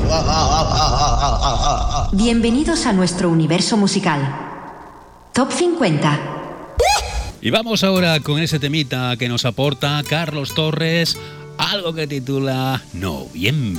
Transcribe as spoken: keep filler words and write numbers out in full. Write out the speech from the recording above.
Bienvenidos a nuestro universo musical. Top cincuenta. Y vamos ahora con ese temita que nos aporta Carlos Torres, algo que titula Noviembre.